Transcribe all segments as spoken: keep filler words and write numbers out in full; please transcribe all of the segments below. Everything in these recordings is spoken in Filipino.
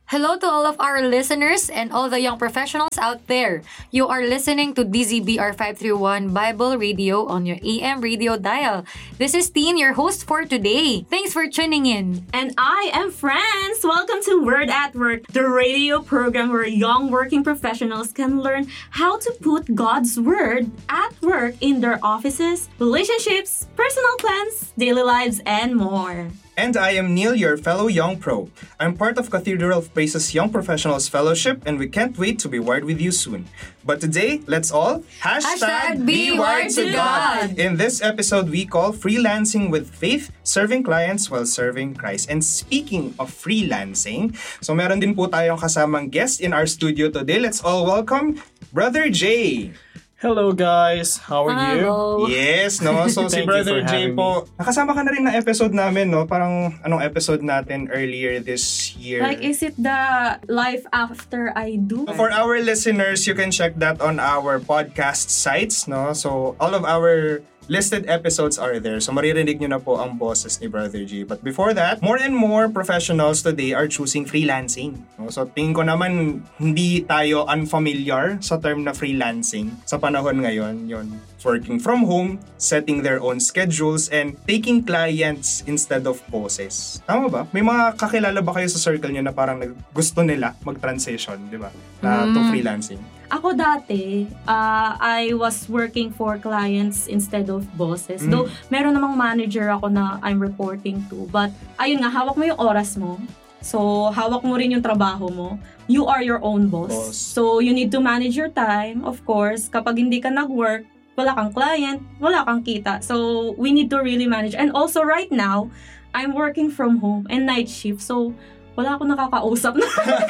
Hello to all of our listeners and all the young professionals out there. You are listening to D Z B R five thirty-one Bible Radio on your A M radio dial. This is Teen, your host for today. Thanks for tuning in. And I am Franz. Welcome to Word at Work, the radio program where young working professionals can learn how to put God's Word at work in their offices, relationships, personal plans, daily lives, and more. And I am Neil, your fellow Young Pro. I'm part of Cathedral of Praise's Young Professionals Fellowship, and we can't wait to be wired with you soon. But today, let's all Hashtag be wired to God. In this episode, we call Freelancing with Faith, Serving Clients While Serving Christ. And speaking of freelancing, so meron din po tayong kasamang guest in our studio today. Let's all welcome Brother Jay. Hello guys, how are Hello. you? Yes, no? So si Thank you Brother for Jay having po, nakasama ka na rin na episode namin, no? Parang anong episode natin earlier this year. Like, is it the life after I do? For our listeners, you can check that on our podcast sites, no? So all of our listed episodes are there. So maririnig nyo na po ang boses ni Brother G. But before that, more and more professionals today are choosing freelancing. No? So tingin ko naman hindi tayo unfamiliar sa term na freelancing sa panahon ngayon. Yon, working from home, setting their own schedules, and taking clients instead of bosses. Tama ba? May mga kakilala ba kayo sa circle nyo na parang gusto nila mag-transition, di ba? Na, Mm. to freelancing. Ako dati, uh, I was working for clients instead of bosses. Mm. Though, meron namang manager ako na I'm reporting to. But, ayun nga, hawak mo yung oras mo. So, hawak mo rin yung trabaho mo. You are your own boss. Boss. So, you need to manage your time. Of course, kapag hindi ka nag-work, wala kang client, wala kang kita. So, we need to really manage. And also, right now, I'm working from home and night shift. So, wala akong nakakausap na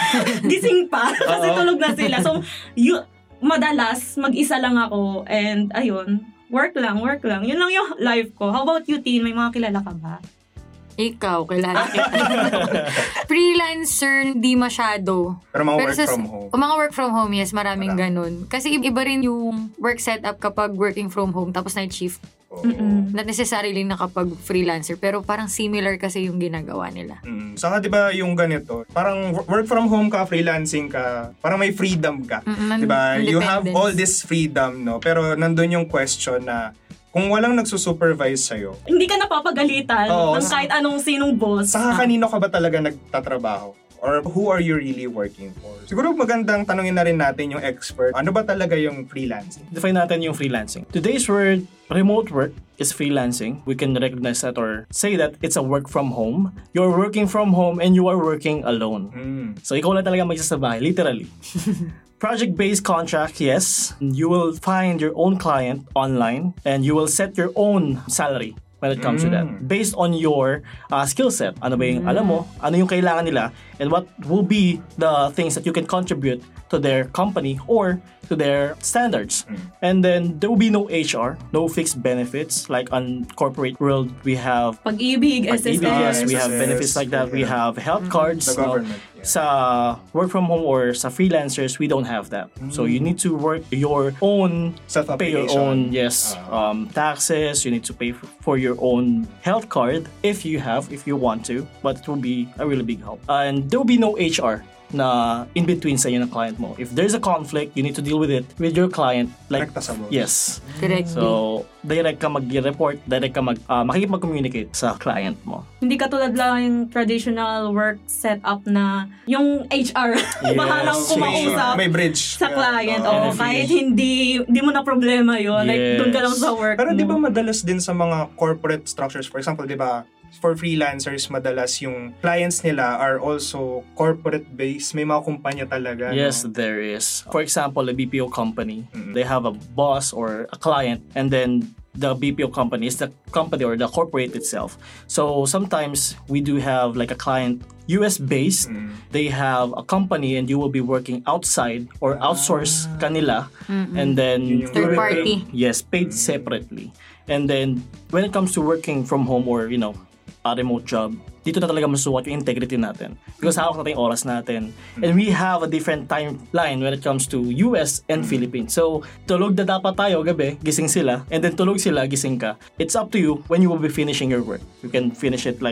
gising pa kasi Oo. tulog na sila. So, you, madalas, mag-isa lang ako and ayun, work lang, work lang. Yun lang yung life ko. How about you, Teen? May mga kilala ka ba? Ikaw, kilala kita. Freelancer, hindi masyado. Pero mga Pero work sa- from home. O mga work from home, yes, maraming Marami. ganun. Kasi iba rin yung work setup kapag working from home tapos night shift. Oo. Mm-mm. Not necessarily na kapag freelancer, pero parang similar kasi yung ginagawa nila. Mm. Saka di ba yung ganito, parang work from home ka, freelancing ka, parang may freedom ka. Mm-mm, Di ba? You have independence. all this freedom, no? Pero nandun yung question na kung walang nagsusupervise sa'yo, Hindi ka napapagalitan Oo. ng kahit anong sinong boss. saka kanino ka ba talaga nagtatrabaho? Or who are you really working for? Siguro magandang tanungin na rin natin yung expert. Ano ba talaga yung freelancing? Define natin yung freelancing. Today's word, remote work, is freelancing. We can recognize that or say that it's a work from home. You're working from home and you are working alone. Mm. So ikaw lang talaga mag-isa sa bahay, literally. Project-based contract, yes. You will find your own client online and you will set your own salary when it comes to that. Mm. Based on your uh, skill set. Ano ba yung alam mo? Ano yung kailangan nila? And what will be the things that you can contribute to their company or to their standards. And then there will be no H R, no fixed benefits. Like on corporate world, we have Pag-ibig, S S S. yes, we have S S S, benefits like that. We yeah. have health cards. The no? government. Yeah. Sa work from home or sa freelancers, we don't have that. So you need to work your own, pay your Self-application. own, yes, Ah. um, taxes. You need to pay for, for your own health card if you have, if you want to. But it will be a really big help. And there will be no H R na in between sa iyo ng client mo. If there's a conflict, you need to deal with it with your client. Like, Direkta sa boss. yes. Directly. So, direct ka mag-report, direct ka mag, uh, makikipag-communicate sa client mo. Hindi katulad lang yung traditional work setup na yung H R bahalang Yes, kumausap May bridge. sa client. Oo. Oh, Benefits. kahit hindi hindi mo na problema yun. Like, Yes. doon ka lang sa work Pero mo. di ba madalas din sa mga corporate structures, for example, di ba, for freelancers, madalas yung clients nila are also corporate-based. May mga kumpanya talaga. Yes, no? there is. For example, a B P O company, Mm-mm. they have a boss or a client, and then the B P O company is the company or the corporate itself. So sometimes we do have like a client U S based. Mm. They have a company and you will be working outside or outsource kanila, and then Yun yung Third you're party. paid- yes, paid separately. And then when it comes to working from home or you know a remote job, dito na talaga masusukat yung integrity natin. Because hawak natin yung oras natin. And we have a different timeline when it comes to U S and Philippines. So, tulog na dapat tayo gabi, gising sila, and then tulog sila, gising ka. It's up to you when you will be finishing your work. You can finish it like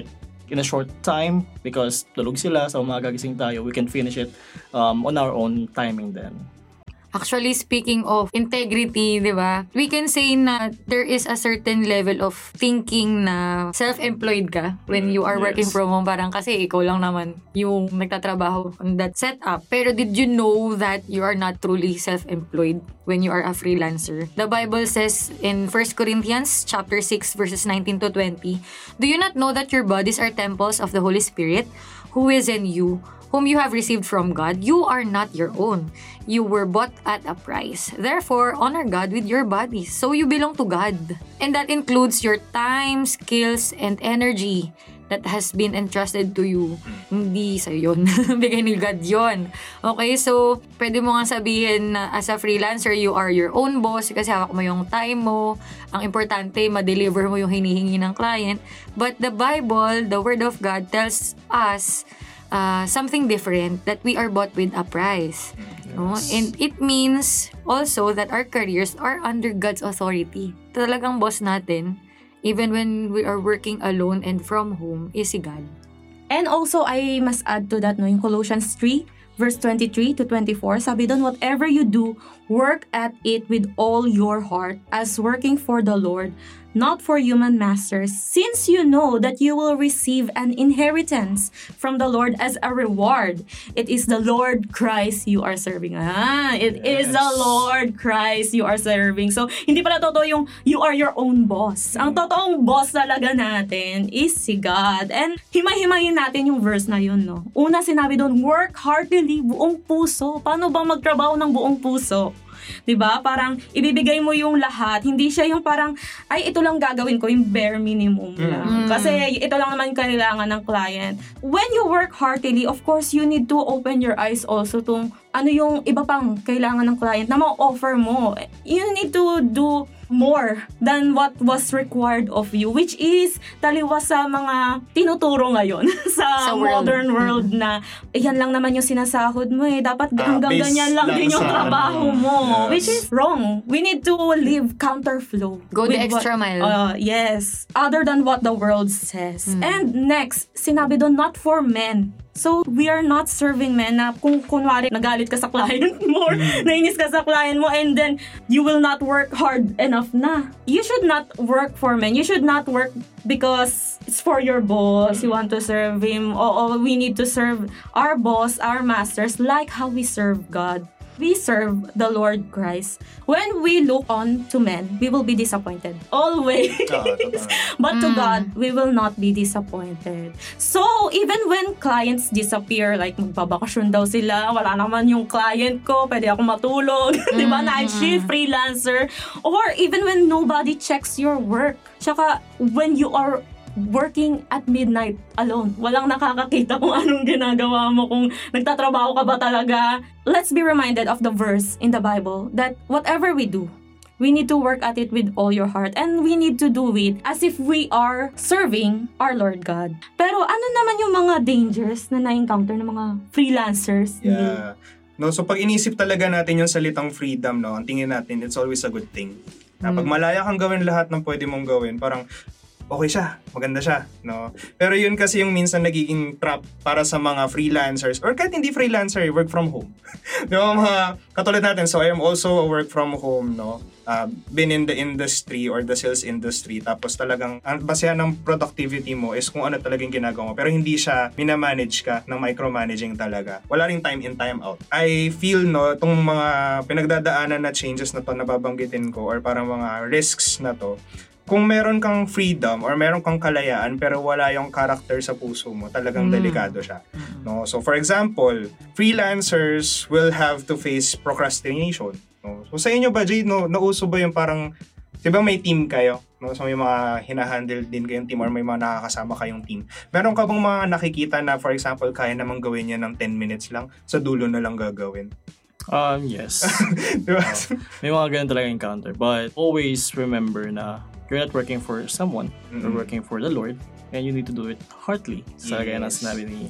in a short time because tulog sila, sa umaga gising tayo, we can finish it um, on our own timing then. Actually, speaking of integrity, di ba? We can say na there is a certain level of thinking na self-employed ka when you are Yes. working from home. Parang kasi ikaw lang naman yung nagtatrabaho on that setup. Pero did you know that you are not truly self-employed when you are a freelancer? The Bible says in First Corinthians chapter six verses nineteen to twenty, "Do you not know that your bodies are temples of the Holy Spirit, who is in you, whom you have received from God? You are not your own. You were bought at a price. Therefore, honor God with your bodies. So you belong to God. And that includes your time, skills, and energy that has been entrusted to you." Hindi sa'yo yun. Bigay ni God yun. Okay, so pwede mo nga sabihin na as a freelancer, you are your own boss kasi hawak mo yung time mo. Ang importante, ma-deliver mo yung hinihingi ng client. But the Bible, the Word of God, tells us uh, something different, that we are bought with a price. No? And it means also that our careers are under God's authority. Talagang boss natin, even when we are working alone and from home, is si God. And also, I must add to that, no, in Colossians three, verse twenty-three to twenty-four, sabi doon, "Whatever you do, work at it with all your heart, as working for the Lord, not for human masters, since you know that you will receive an inheritance from the Lord as a reward. It is the Lord Christ you are serving." Ah, it is Yes. the Lord Christ you are serving. So, hindi pala totoo yung you are your own boss. Ang totoong boss talaga natin is si God. And himay-himayin natin yung verse na yun, no? Una sinabi doon, work heartily, buong puso. Paano ba magtrabaho ng buong puso? 'Di ba? Parang ibibigay mo yung lahat. Hindi siya yung parang ay ito lang gagawin ko, yung bare minimum lang. Mm. Kasi ito lang naman kailangan ng client. When you work heartily, of course, you need to open your eyes also to ano yung iba pang kailangan ng client na ma-offer mo. You need to do more than what was required of you, which is taliwas sa mga tinuturo ngayon sa, Sa world. modern world na eh, yan lang naman yung sinasahod mo eh. Dapat Ah, hanggang based ganyan lang lang din yung sa trabaho ano. mo. Yes. Which is wrong. We need to live counterflow. Go the with extra what- mile. Uh, yes. Other than what the world says. Mm. And next, sinabi doon, not for men. So, we are not serving men na kung kunwari nagalit ka sa client mo or nainis ka sa client mo and then you will not work hard enough na. You should not work for men. You should not work because it's for your boss. You want to serve him. Oo, we need to serve our boss, our masters, like how we serve God. We serve the Lord Christ. When we look on to men, we will be disappointed. Always. Ah, totoo. But to Mm. God, we will not be disappointed. So, even when clients disappear, like magbabakasyon daw sila, wala naman yung client ko, pwede ako matulog, di ba? Night shift, freelancer. Or even when nobody checks your work. Tsaka, when you are working at midnight alone. Walang nakakakita kung anong ginagawa mo, kung nagtatrabaho ka ba talaga. Let's be reminded of the verse in the Bible that whatever we do, we need to work at it with all your heart and we need to do it as if we are serving our Lord God. Pero ano naman yung mga dangers na na-encounter ng mga freelancers? Yeah. No, so pag inisip talaga natin yung salitang freedom, no, ang tingin natin, it's always a good thing. Na pag malaya kang gawin lahat ng pwede mong gawin, parang okay siya, maganda siya, no? Pero yun kasi yung minsan nagiging trap para sa mga freelancers or kahit hindi freelancer, work from home. Di ba, mga katulad natin, so I am also a work from home, no? Uh, been in the industry or the sales industry, tapos talagang ang basehan ng productivity mo is kung ano talagang ginagawa mo, pero hindi siya minamanage ka ng micromanaging talaga. Wala ring time in, time out. I feel, no, itong mga pinagdadaanan na changes na to na babanggitin ko or parang mga risks na to, kung meron kang freedom or meron kang kalayaan pero wala yung character sa puso mo, talagang Mm. delikado siya. No? So for example, freelancers will have to face procrastination. No? So sa inyo ba, Jay, no, nauso ba yung parang, di ba may team kayo? No? So may mga hinahandle din kayong team or may mga nakakasama kayong team. Meron ka bang mga nakikita na, for example, kaya namang gawin yan ng ten minutes lang, sa dulo na lang gagawin? Um, yes. Diba? Uh, may mga ganun talaga encounter. But always remember na you're not working for someone. You're Mm-mm. working for the Lord. And you need to do it heartily. Sa gaya ng Yes. sinabi ni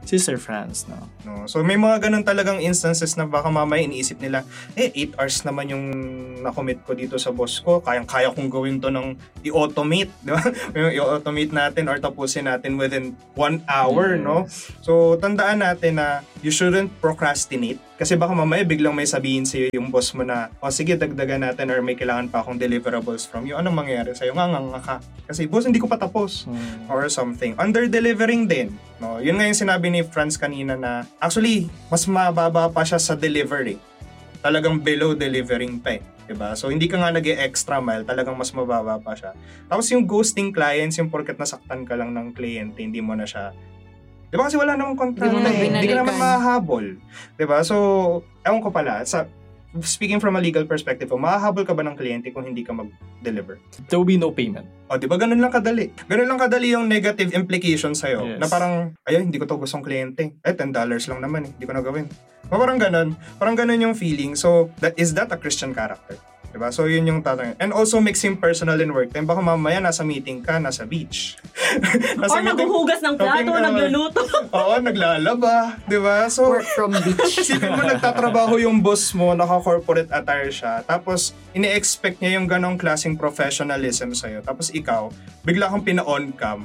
Sister France, no? No? So may mga ganun talagang instances na baka mamaya iniisip nila, eh, eight hours naman yung na-commit ko dito sa boss ko, kayang-kaya kong gawin to ng i-automate, di ba? Yung i-automate natin or tapusin natin within one hour, yes. no? So tandaan natin na you shouldn't procrastinate kasi baka mamaya biglang may sabihin sa'yo yung boss mo na, o oh, sige, dagdagan natin or may kailangan pa akong deliverables from you. Anong mangyayari sa'yo? Nga nga nga ka. Kasi boss, hindi ko pa tapos. Hmm. Or something. Under-delivering din. No? Yun nga yung sinabi ni Franz kanina na actually, mas mababa pa siya sa delivery. Talagang below delivering pa eh. Diba? So, hindi ka nga nag-extra mile, talagang mas mababa pa siya. Tapos yung ghosting clients, yung porket nasaktan ka lang ng kliyente, hindi mo na siya. Diba kasi wala namang kontrata, hindi, eh. Hindi ka naman mahahabol. Diba? So, ewan ko pala, sa, speaking from a legal perspective, mahahabol ka ba ng kliyente kung hindi ka mag-deliver? There will be no payment. O, diba? Ganun lang kadali. Ganun lang kadali yung negative implication sa'yo. Yes. Na parang, ay, hindi ko to gustong kliyente. Eh, ten dollars lang naman eh. Hindi ko na gawin. Parang ganun. Parang ganun yung feeling. So, that is that a Christian character? Diba? So, yun yung tatanungin. And also, mixing personal and work time. Baka mamaya nasa meeting ka, nasa beach. nasa Or meeting, naghuhugas ng plato, nagluluto. Oo, naglalaba. Diba? So, work from beach. Isipin mo, nagtatrabaho yung boss mo, naka-corporate attire siya. Tapos, ini-expect niya yung ganong klaseng professionalism sa'yo. Tapos, ikaw, bigla kang pina-on cam.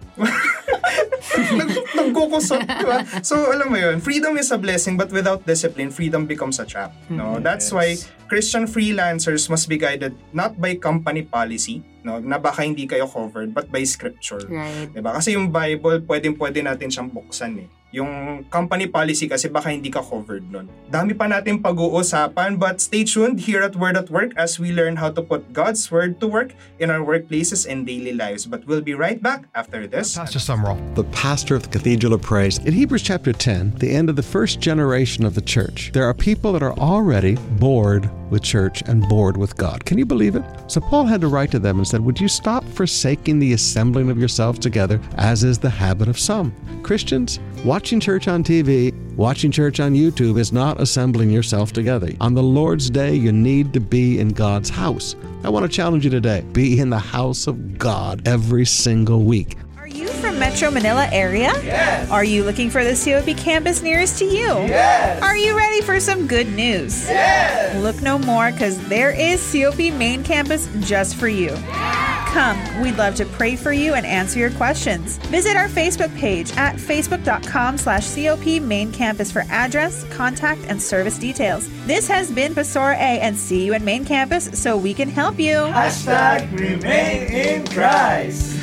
Nag, nagkukusot, diba? So, alam mo yun, freedom is a blessing but without discipline, freedom becomes a trap. No? Mm-hmm. That's why Christian freelancers must be guided not by company policy, no, na baka hindi kayo covered, but by scripture. Right. Diba? Kasi yung Bible, pwedeng-pwede natin siyang buksan eh. Yung company policy kasi baka hindi ka covered nun. Dami pa natin pag-uusapan, but stay tuned here at Word at Work as we learn how to put God's Word to work in our workplaces and daily lives. But we'll be right back after this. Pastor Summerall, the pastor of the Cathedral of Praise. In Hebrews chapter ten, the end of the first generation of the church, there are people that are already bored with church and bored with God. Can you believe it? So Paul had to write to them and said, would you stop forsaking the assembling of yourselves together, as is the habit of some? Christians, watching church on T V, watching church on YouTube is not assembling yourself together. On the Lord's Day, you need to be in God's house. I want to challenge you today. Be in the house of God every single week. Are you from Metro Manila area? Yes. Are you looking for the C O P campus nearest to you? Yes. Are you ready for some good news? Yes. Look no more, because there is C O P Main Campus just for you. Come, we'd love to pray for you and answer your questions. Visit our Facebook page at facebook.com slash COP Main Campus for address, contact, and service details. This has been Pastor A, and see you at Main Campus so we can help you. Hashtag remain in Christ.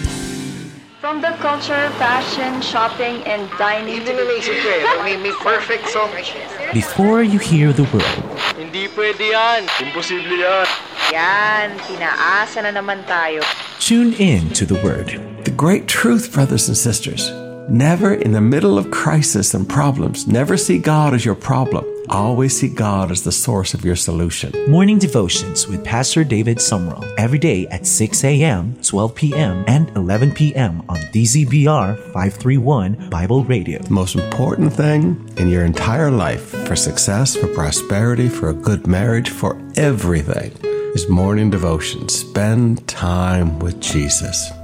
From the culture, fashion, shopping, and dining Hindi naisip ko eh, may, may perfect song. Before you hear the word. Hindi pwede yan. Imposible yan. Yan, tinaasa na naman tayo. Tune in to the word. The great truth, brothers and sisters, never in the middle of crisis and problems, never see God as your problem. Always see God as the source of your solution. Morning devotions with Pastor David Summerall. Every day at six a.m., twelve p.m., and eleven p.m. on D Z B R five thirty-one Bible Radio. The most important thing in your entire life, for success, for prosperity, for a good marriage, for everything, is morning devotion. Spend time with Jesus.